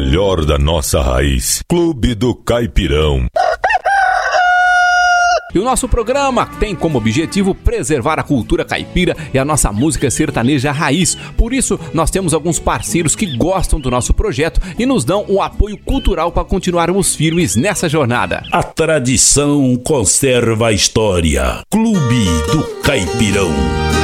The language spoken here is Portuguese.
melhor da nossa raiz. Clube do Caipirão. E o nosso programa tem como objetivo preservar a cultura caipira e a nossa música sertaneja raiz. Por isso, nós temos alguns parceiros que gostam do nosso projeto e nos dão um apoio cultural para continuarmos firmes nessa jornada. A tradição conserva a história. Clube do Caipirão.